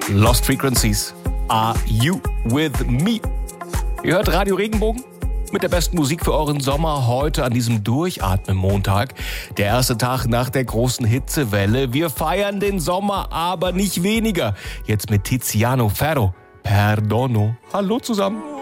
Lost Frequencies. Are you with me? Ihr hört Radio Regenbogen mit der besten Musik für euren Sommer heute an diesem Durchatmen-Montag. Der erste Tag nach der großen Hitzewelle. Wir feiern den Sommer, aber nicht weniger. Jetzt mit Tiziano Ferro. Perdono. Hallo zusammen.